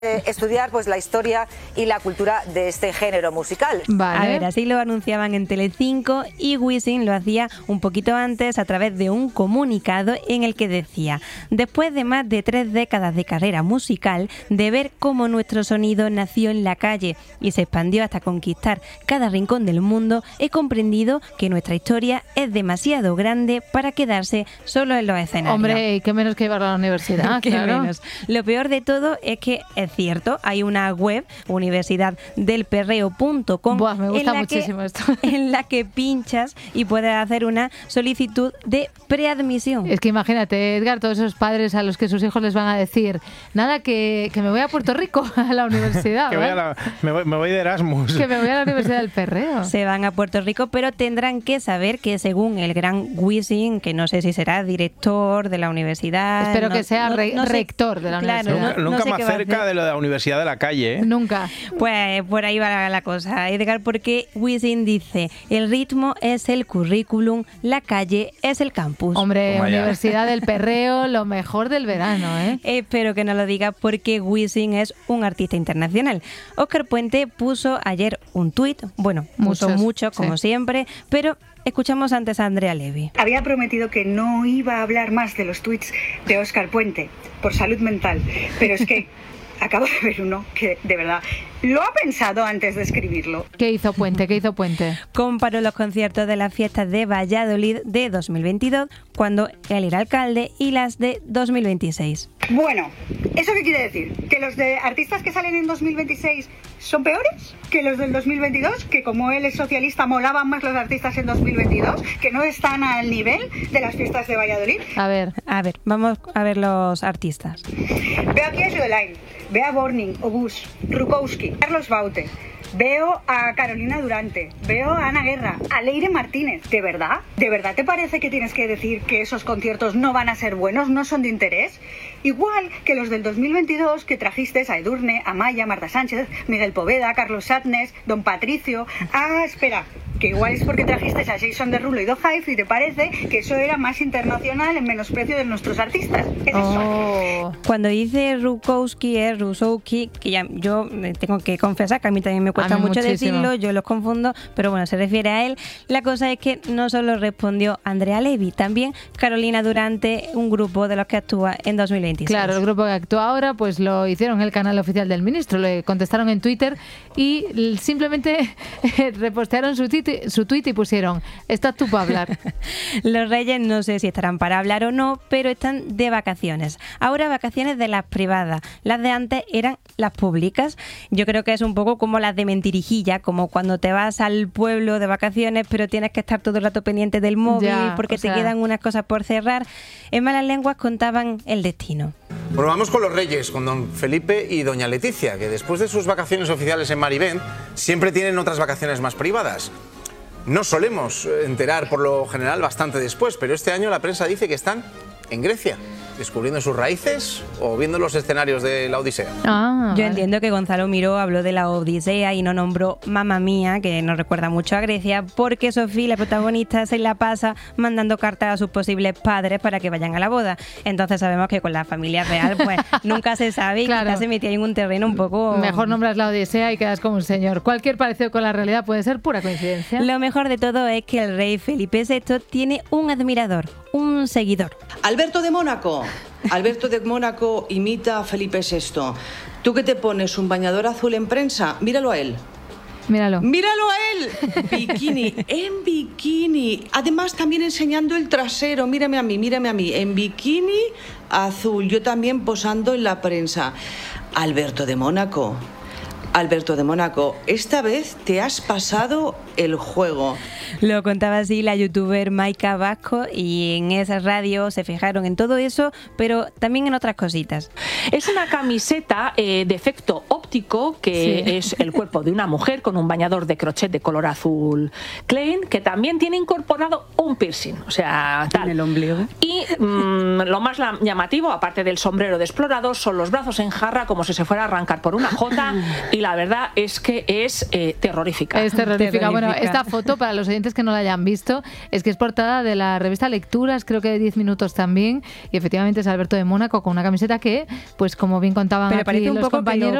estudiar pues la historia y la cultura de este género musical. Vale. A ver, así lo anunciaban en Telecinco y Wisin lo hacía un poquito antes a través de un comunicado en el que decía: después de más de 3 décadas de carrera musical, de ver cómo nuestro sonido nació en la calle y se expandió hasta conquistar cada rincón del mundo, he comprendido que nuestra historia es demasiado grande para quedarse solo en los escenarios. Hombre, y qué menos que llevarlo a la universidad, Qué claro. menos. Lo peor de todo es que es cierto, hay una web, universidaddelperreo.com, Buah, me gusta muchísimo esto. en la que pinchas y puedes hacer una solicitud de preadmisión. Es que imagínate, Edgar, todos esos padres a los que sus hijos les van a decir: nada, que me voy a Puerto Rico a la universidad. Que me voy de Erasmus. Que me voy a la Universidad del Perreo. Se van a Puerto Rico, pero tendrán que saber que según el gran Wisin, que no sé si será director de la universidad... Espero que sea no sé, rector de la claro, universidad. Nunca sé más qué va a cerca hacer. de lo de la Universidad de la Calle, ¿eh? Nunca. Pues por ahí va la cosa, Edgar, porque Wisin dice: el ritmo es el currículum, la calle es el campus. Hombre, Toma ya. Universidad del Perreo, lo mejor del verano, ¿eh? Espero que no lo diga porque Wisin es un artista internacional. Óscar Puente puso ayer un tuit, bueno, puso mucho, como siempre, pero escuchamos antes a Andrea Levy. Había prometido que no iba a hablar más de los tuits de Óscar Puente, por salud mental, pero es que acabo de ver uno que, de verdad, lo ha pensado antes de escribirlo. ¿Qué hizo Puente? ¿Qué hizo Puente? Comparó los conciertos de las fiestas de Valladolid de 2022, cuando él era alcalde, y las de 2026. Bueno, ¿eso qué quiere decir? ¿Que los de artistas que salen en 2026 son peores que los del 2022? ¿Que como él es socialista molaban más los artistas en 2022? ¿Que no están al nivel de las fiestas de Valladolid? A ver, vamos a ver los artistas. Veo aquí a Joelaine, veo a Borning, Obús, Rukowski, Carlos Baute, veo a Carolina Durante, veo a Ana Guerra, a Leire Martínez. ¿De verdad? ¿De verdad te parece que tienes que decir que esos conciertos no van a ser buenos, no son de interés? Igual que los del 2022 que trajiste a Edurne, a Maya, Marta Sánchez, Miguel Poveda, Carlos Satnes, Don Patricio... Ah, espera, que igual es porque trajiste a Jason Derulo y Do Hive y te parece que eso era más internacional en menosprecio de nuestros artistas. ¿Es eso? Cuando dice Rukowski es Rusowski, que ya yo tengo que confesar que a mí también me cuesta mucho decirlo, yo los confundo, pero bueno, se refiere a él. La cosa es que no solo respondió Andrea Levy, también Carolina Durante, un grupo de los que actúa en 2026. claro, el grupo que actúa ahora pues lo hicieron en el canal oficial del ministro, le contestaron en Twitter y simplemente repostearon su tuit y pusieron: estás tú para hablar. Los Reyes no sé si estarán para hablar o no, pero están de vacaciones. Ahora vacaciones de las privadas. Las de antes eran las públicas. Yo creo que es un poco como las de mentirijilla, como cuando te vas al pueblo de vacaciones pero tienes que estar todo el rato pendiente del móvil porque te quedan unas cosas por cerrar. En Malas Lenguas contaban el destino. Bueno, vamos con los Reyes, con don Felipe y doña Leticia, que después de sus vacaciones oficiales en Marivent siempre tienen otras vacaciones más privadas. No solemos enterar por lo general bastante después, pero este año la prensa dice que están en Grecia, descubriendo sus raíces o viendo los escenarios de la Odisea. Yo entiendo que Gonzalo Miró habló de la Odisea y no nombró Mamma Mía, que nos recuerda mucho a Grecia, porque Sofía, la protagonista, se la pasa mandando cartas a sus posibles padres para que vayan a la boda. Entonces sabemos que con la familia real pues nunca se sabe y quizás se metía en un terreno un poco... Mejor nombras la Odisea y quedas como un señor. Cualquier parecido con la realidad puede ser pura coincidencia. Lo mejor de todo es que el rey Felipe VI tiene un admirador, un seguidor. Alberto de Mónaco. Alberto de Mónaco imita a Felipe VI. ¿Tú que te pones un bañador azul en prensa? Míralo a él. Míralo. ¡Míralo a él! Bikini, en bikini. Además también enseñando el trasero. Mírame a mí. En bikini azul. Yo también posando en la prensa. Alberto de Mónaco. Alberto de Mónaco, esta vez te has pasado el juego. Lo contaba así la youtuber Maika Vasco y en esa radio se fijaron en todo eso, pero también en otras cositas. Es una camiseta de efecto óptico que es el cuerpo de una mujer con un bañador de crochet de color azul Klein, que también tiene incorporado un piercing, o sea, tal. En el ombligo. Y lo más llamativo, aparte del sombrero de explorador, son los brazos en jarra como si se fuera a arrancar por una jota y la verdad es que es terrorífica. Es terrorífica. Bueno, esta foto, para los oyentes que no la hayan visto, es que es portada de la revista Lecturas, creo que de 10 minutos también, y efectivamente es Alberto de Mónaco con una camiseta que, pues como bien contaban aquí los compañeros,